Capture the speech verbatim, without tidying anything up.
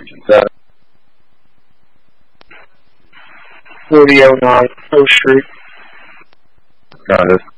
the forty oh nine Hill Street. Got it.